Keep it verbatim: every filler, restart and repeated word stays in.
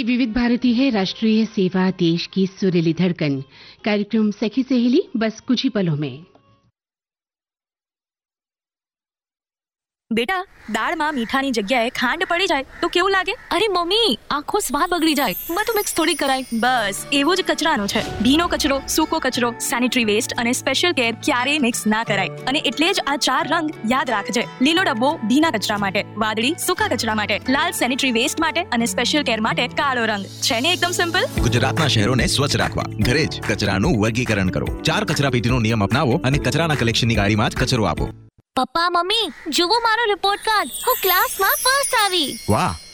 विविध भारती है राष्ट्रीय सेवा देश की सुरीली धड़कन। कार्यक्रम सखी सहेली बस कुछ ही पलों में। बेटा दाळમાં મીઠાની જગ્યાએ ખાંડ પડી જાય તો કેવું લાગે? અરે મમ્મી, આખો સ્વાદ બગડી જાય. બધું મિક્સ થોડી કરાય. બસ એવું જ કચરાનો છે. ભીનો કચરો, સૂકો કચરો, સેનિટરી વેસ્ટ અને સ્પેશિયલ કેર ક્યારેય મિક્સ ના કરાય. અને એટલે જ આ ચાર રંગ યાદ રાખજે. લીલો ડબ્બો ભીના કચરા માટે, વાદળી સૂકા કચરા માટે, લાલ સેનિટરી વેસ્ટ માટે અને સ્પેશિયલ કેર માટે કાળો રંગ. છે ને એકદમ સિમ્પલ? ગુજરાતના શહેરોને સ્વચ્છ રાખવા ઘરે જ કચરાનું વર્ગીકરણ કરો. ચાર કચરા પેટીનો નિયમ અપનાવો અને કચરાના કલેક્શનની ગાડીમાં જ કચરો આપો. પપ્પા મમ્મી, જુઓ મારો રિપોર્ટ કાર્ડ. હું ક્લાસમાં ફર્સ્ટ આવી. વાહ,